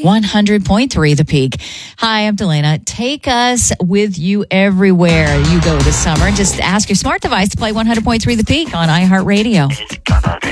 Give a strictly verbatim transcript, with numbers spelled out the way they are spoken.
one hundred point three The Peak. Hi, I'm Delana. Take us with you everywhere you go this summer. Just ask your smart device to play one hundred point three The Peak on iHeartRadio.